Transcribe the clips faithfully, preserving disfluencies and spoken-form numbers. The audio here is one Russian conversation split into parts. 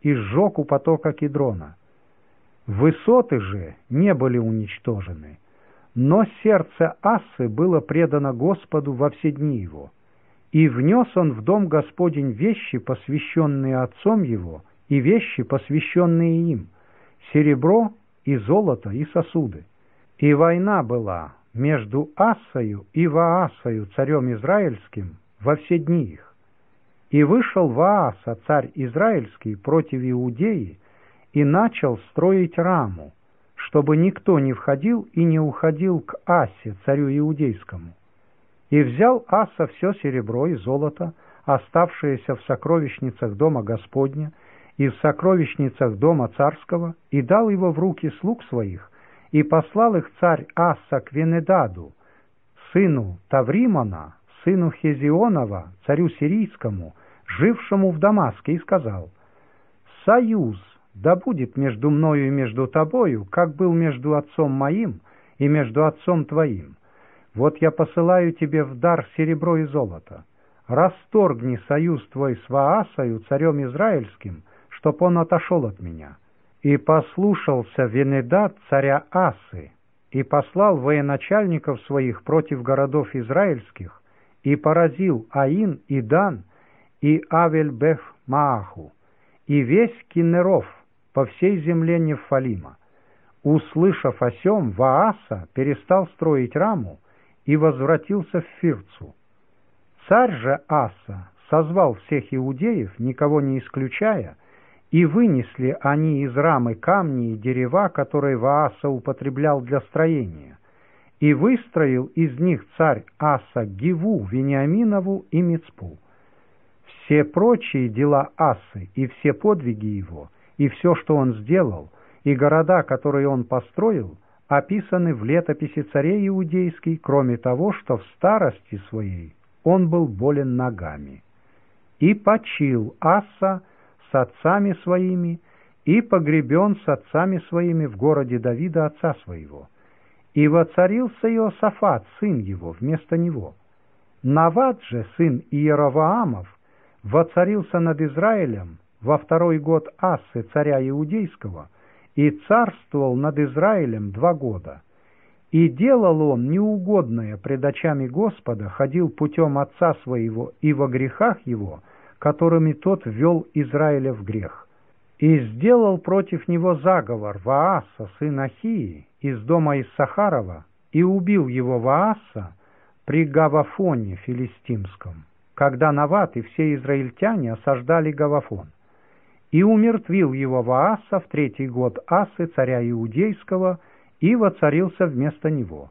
и сжег у потока Кидрона. Высоты же не были уничтожены, но сердце Ассы было предано Господу во все дни его, и внес он в дом Господень вещи, посвященные отцом его, и вещи, посвященные им, серебро и золото и сосуды. И война была между Ассою и Ваасою, царем израильским, во все дни их. И вышел Вааса, царь израильский, против Иудеи, и начал строить Раму, чтобы никто не входил и не уходил к Асе, царю иудейскому. И взял Аса все серебро и золото, оставшееся в сокровищницах дома Господня и в сокровищницах дома царского, и дал его в руки слуг своих, и послал их царь Аса к Венедаду, сыну Тавримона, сыну Хезионова, царю сирийскому, жившему в Дамаске, и сказал: «Союз да будет между мною и между тобою, как был между отцом моим и между отцом твоим. Вот я посылаю тебе в дар серебро и золото. Расторгни союз твой с Ваасою, царем израильским, чтоб он отошел от меня». И послушался Венедад царя Асы, и послал военачальников своих против городов израильских, и поразил Аин и Дан, и Авель-Беф-Мааху, и весь Киннеров по всей земле Нефалима. Услышав о сем, Вааса перестал строить Раму и возвратился в Фирцу. Царь же Аса созвал всех иудеев, никого не исключая, и вынесли они из Рамы камни и дерева, которые Вааса употреблял для строения, и выстроил из них царь Аса Гиву, Вениаминову и Мицпу. Все прочие дела Асы и все подвиги его, и все, что он сделал, и города, которые он построил, описаны в летописи царей иудейских, кроме того, что в старости своей он был болен ногами. И почил Аса с отцами своими, и погребен с отцами своими в городе Давида отца своего. И воцарился Иосафат, сын его, вместо него. Навад же, сын Иеровоамов, воцарился над Израилем во второй год Асы, царя иудейского, и царствовал над Израилем два года. И делал он неугодное пред очами Господа, ходил путем отца своего и во грехах его, которыми тот ввел Израиля в грех. И сделал против него заговор Вааса, сын Ахии, из дома Иссахарова, и убил его Вааса при Гавафоне филистимском, когда Навад и все израильтяне осаждали Гавафон. И умертвил его Вааса в третий год Асы, царя иудейского, и воцарился вместо него.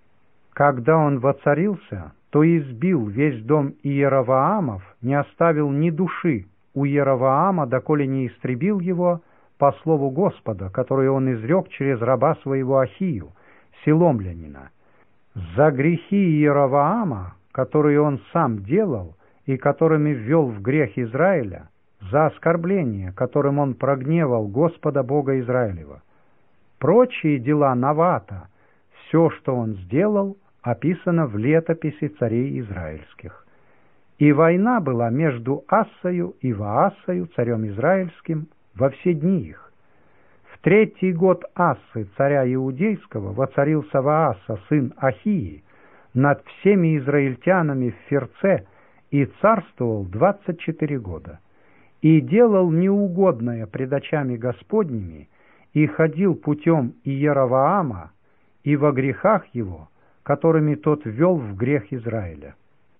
Когда он воцарился, то избил весь дом Иеровоамов, не оставил ни души у Иеровоама, доколе не истребил его, по слову Господа, которое он изрек через раба своего Ахию, силомлянина. За грехи Иеровоама, которые он сам делал и которыми ввел в грех Израиля, за оскорбление, которым он прогневал Господа Бога Израилева. Прочие дела Навата, все, что он сделал, описано в летописи царей израильских. И война была между Ассою и Ваасою, царем израильским, во все дни их. В третий год Ассы, царя иудейского, воцарился Вааса, сын Ахии, над всеми израильтянами в Фирце, и царствовал двадцать четыре года. И делал неугодное пред очами Господними, и ходил путем Иеровоама, и во грехах его, которыми тот ввел в грех Израиля.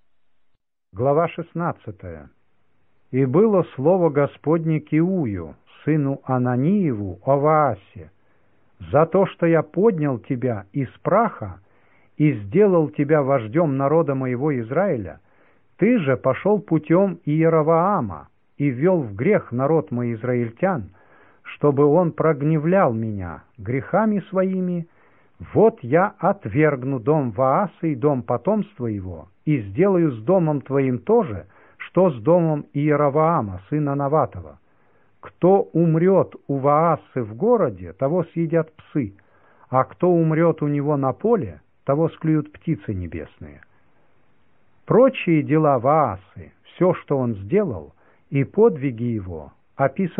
Глава шестнадцатая. «И было слово Господне к Иую, сыну Ананиеву, о Ваасе: за то, что я поднял тебя из праха и сделал тебя вождем народа моего Израиля, ты же пошел путем Иеровоама и ввел в грех народ мой израильтян, чтобы он прогневлял меня грехами своими. Вот я отвергну дом Ваасы и дом потомства его, и сделаю с домом твоим то же, что с домом Иеровоама, сына Наватова. Кто умрет у Ваасы в городе, того съедят псы, а кто умрет у него на поле, того склюют птицы небесные». Прочие дела Ваасы, все, что он сделал, и подвиги его, описаны